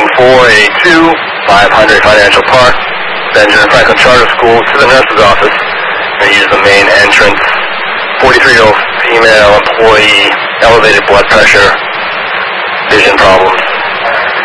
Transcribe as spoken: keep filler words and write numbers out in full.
Union four eighty-two, five hundred Financial Park, Benjamin Franklin Charter School, to the nurse's office. They use the main entrance. forty-three-year-old female employee, elevated blood pressure, vision problems.